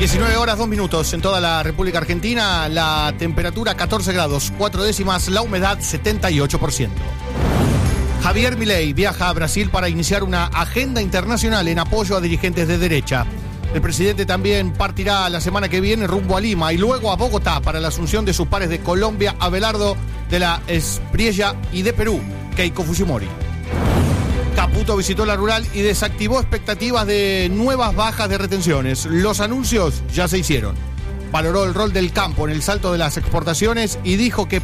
19 horas 2 minutos en toda la República Argentina, la temperatura 14 grados 4 décimas, la humedad 78%. Javier Milei viaja a Brasil para iniciar una agenda internacional en apoyo a dirigentes de derecha. El presidente también partirá la semana que viene rumbo a Lima y luego a Bogotá para la asunción de sus pares de Colombia, Abelardo de la Espriella, y de Perú, Keiko Fujimori. Caputo visitó la rural y desactivó expectativas de nuevas bajas de retenciones. Los anuncios ya se hicieron. Valoró el rol del campo en el salto de las exportaciones y dijo que